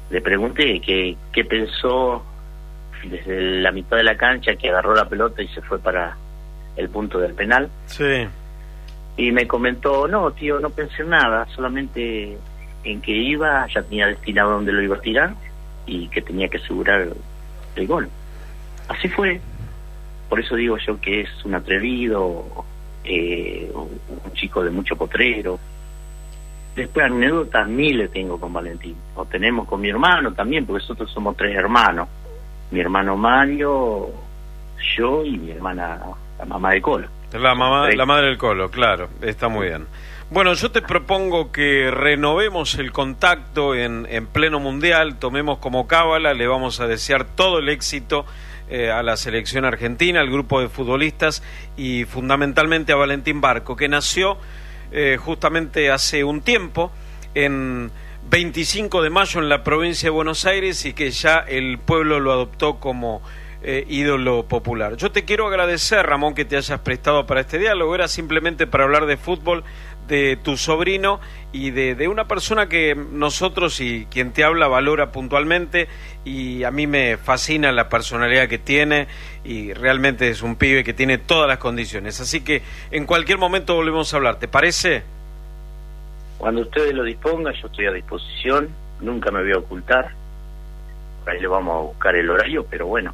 le pregunté qué pensó desde la mitad de la cancha, que agarró la pelota y se fue para el punto del penal. Sí. Y me comentó, no, tío, no pensé en nada, solamente en que ya tenía destinado donde lo iba a tirar y que tenía que asegurar el gol. Así fue. Por eso digo yo que es un atrevido, un chico de mucho potrero. Después anécdotas miles tengo con Valentín, o tenemos con mi hermano también, porque nosotros somos 3 hermanos. Mi hermano Mario, yo y mi hermana, la mamá de Colo. La madre del Colo, claro, está muy bien. Bueno, yo te propongo que renovemos el contacto en pleno mundial, tomemos como cábala, le vamos a desear todo el éxito a la selección argentina, al grupo de futbolistas y fundamentalmente a Valentín Barco, que nació justamente hace un tiempo, en 25 de mayo en la provincia de Buenos Aires, y que ya el pueblo lo adoptó como ídolo popular. Yo te quiero agradecer, Ramón, que te hayas prestado para este diálogo. Era simplemente para hablar de fútbol, de tu sobrino y de una persona que nosotros y quien te habla valora puntualmente, y a mí me fascina la personalidad que tiene, y realmente es un pibe que tiene todas las condiciones. Así que en cualquier momento volvemos a hablar, ¿te parece? Cuando ustedes lo dispongan, yo estoy a disposición, nunca me voy a ocultar. Por ahí le vamos a buscar el horario, pero bueno,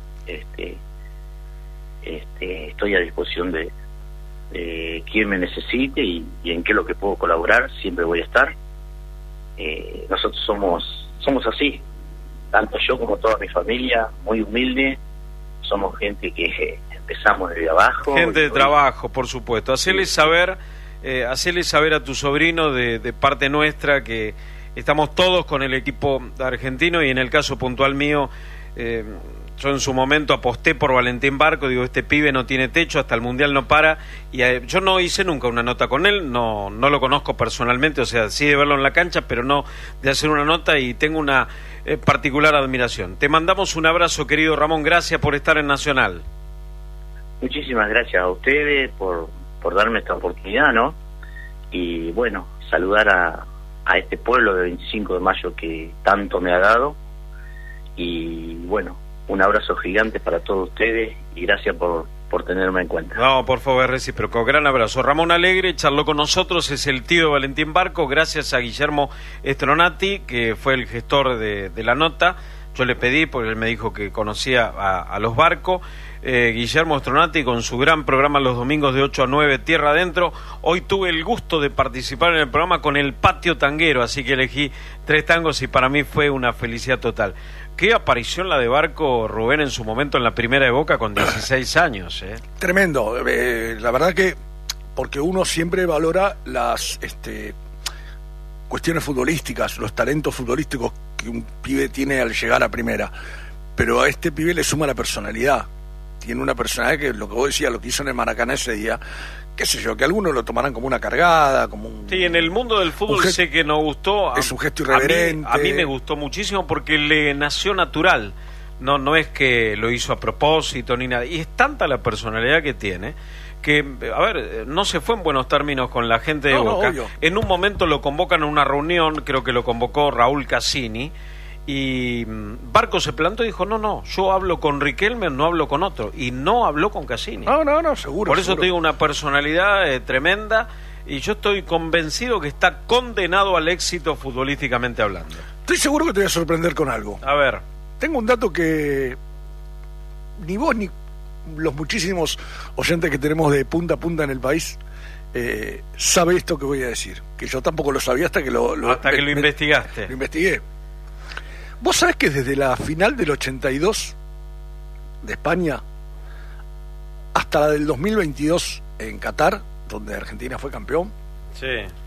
estoy a disposición de quien me necesite y en qué es lo que puedo colaborar, siempre voy a estar. Nosotros somos así, tanto yo como toda mi familia, muy humilde, somos gente que empezamos desde abajo. Gente de trabajo, por supuesto. Hacerle saber a tu sobrino de parte nuestra que estamos todos con el equipo argentino, y en el caso puntual mío, yo en su momento aposté por Valentín Barco. Digo, este pibe no tiene techo, hasta el Mundial no para, y yo no hice nunca una nota con él, no lo conozco personalmente, o sea, sí de verlo en la cancha, pero no de hacer una nota, y tengo una particular admiración. Te mandamos un abrazo, querido Ramón, gracias por estar en Nacional. Muchísimas gracias a ustedes por darme esta oportunidad, ¿no? Y bueno, saludar a este pueblo de 25 de mayo que tanto me ha dado, y bueno, un abrazo gigante para todos ustedes y gracias por tenerme en cuenta. No, por favor, es recíproco. Gran abrazo. Ramón Alegre charló con nosotros, es el tío de Valentín Barco, gracias a Guillermo Stronati, que fue el gestor de la nota. Yo le pedí, porque él me dijo que conocía a los Barco. Guillermo Stronati con su gran programa los domingos de 8 a 9, Tierra Adentro. Hoy tuve el gusto de participar en el programa con el Patio Tanguero, así que elegí 3 tangos y para mí fue una felicidad total. Qué aparición la de Barco, Rubén, en su momento en la primera de Boca con 16 años. Tremendo, la verdad que porque uno siempre valora las cuestiones futbolísticas, los talentos futbolísticos que un pibe tiene al llegar a primera, pero a este pibe le suma la personalidad. Tiene una personalidad que, lo que vos decías, lo que hizo en el Maracaná ese día, qué sé yo, que algunos lo tomarán como una cargada, como un... Sí, en el mundo del fútbol sé que no gustó. Es un gesto irreverente. A mí me gustó muchísimo porque le nació natural. No es que lo hizo a propósito ni nada. Y es tanta la personalidad que tiene que, a ver, no se fue en buenos términos con la gente de Boca. No, en un momento lo convocan a una reunión, creo que lo convocó Raúl Cassini, y Barco se plantó y dijo, no, yo hablo con Riquelme, no hablo con otro, y no habló con Cassini. No, seguro. Por eso seguro. te digo, una personalidad tremenda, y yo estoy convencido que está condenado al éxito futbolísticamente hablando. Estoy seguro que te voy a sorprender con algo. A ver. Tengo un dato que ni vos ni los muchísimos oyentes que tenemos de punta a punta en el país sabe esto que voy a decir, que yo tampoco lo sabía hasta que lo investigaste. Lo investigué. ¿Vos sabés que desde la final del 82 de España hasta la del 2022 en Qatar, donde Argentina fue campeón, sí,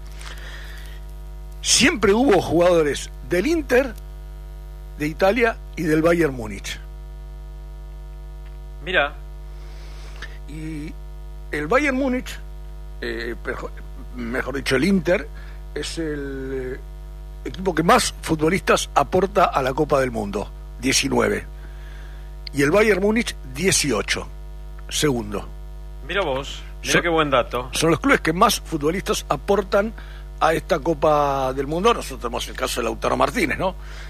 siempre hubo jugadores del Inter, de Italia y del Bayern Múnich? Mira. Y el Bayern Múnich, mejor dicho el Inter, es el equipo que más futbolistas aporta a la Copa del Mundo, 19, y el Bayern Múnich 18, segundo. Mira vos, mira qué buen dato. Son los clubes que más futbolistas aportan a esta Copa del Mundo. Nosotros tenemos el caso de Lautaro Martínez, ¿no?